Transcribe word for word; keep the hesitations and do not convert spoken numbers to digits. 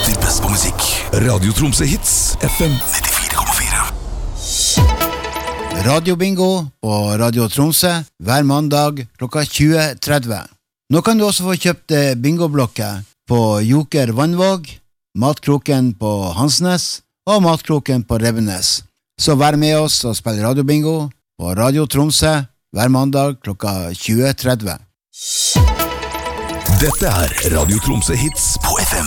Alltid best på musikk. Radio Tromsø Hits, F M nittifire komma fire. Radio Bingo på Radio Tromsø hver mandag klokka tjue tretti. Nå kan du også få kjøpt bingoblokker på Joker Vannvåg, Matkroken på Hansnes og Matkroken på Revenes. Så vær med oss og spill Radio Bingo på Radio Tromsø hver mandag klokka tjue tretti. Dette er Radio Tromsø Hits på